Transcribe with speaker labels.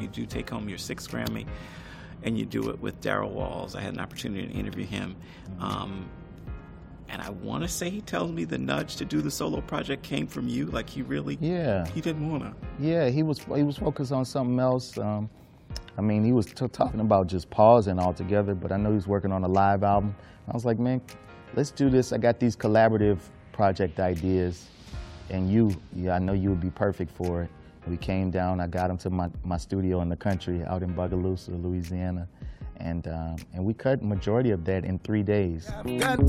Speaker 1: do take home your 6th Grammy, and you do it with Darryl Walls. I had an opportunity to interview him. And I want to say he tells me the nudge to do the solo project came from you. Like he really, he didn't want to.
Speaker 2: Yeah, he was focused on something else. I mean, he was talking about just pausing altogether, but I know he was working on a live album. I was like, man, let's do this. I got these collaborative project ideas, and I know you would be perfect for it. We came down, I got him to my studio in the country out in Bogalusa, Louisiana, and we cut majority of that in 3 days.
Speaker 3: I've got